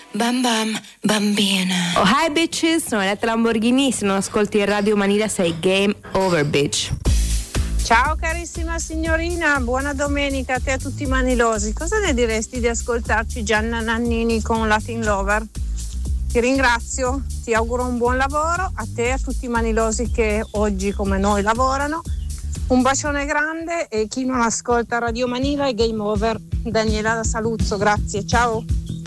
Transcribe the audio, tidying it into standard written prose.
Bam bam bambina. Oh hi bitches, sono Eletta Lamborghini, se non ascolti Radio Manila sei game over bitch. Ciao carissima signorina, buona domenica a te e a tutti i manilosi. Cosa ne diresti di ascoltarci Gianna Nannini con Latin Lover? Ti ringrazio, ti auguro un buon lavoro a te e a tutti i manilosi che oggi come noi lavorano. Un bacione grande e chi non ascolta Radio Manila è game over. Daniela da Saluzzo, grazie, ciao.